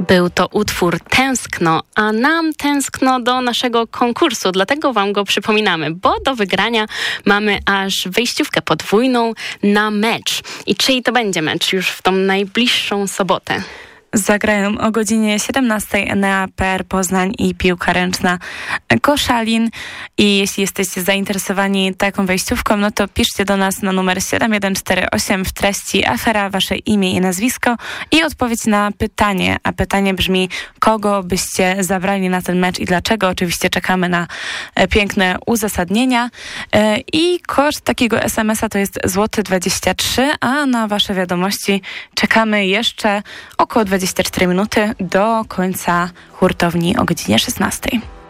Był to utwór Tęskno, a nam tęskno do naszego konkursu, dlatego wam go przypominamy, bo do wygrania mamy aż wejściówkę podwójną na mecz. I czyj to będzie mecz już w tą najbliższą sobotę? Zagrają o godzinie 17 Enea PR Poznań i piłka ręczna Koszalin. I jeśli jesteście zainteresowani taką wejściówką, no to piszcie do nas na numer 7148 w treści afera, wasze imię i nazwisko i odpowiedź na pytanie. A pytanie brzmi, kogo byście zabrali na ten mecz i dlaczego? Oczywiście czekamy na piękne uzasadnienia. I koszt takiego SMS-a to jest złoty 23, a na wasze wiadomości czekamy jeszcze około 24 minuty do końca hurtowni o godzinie 16.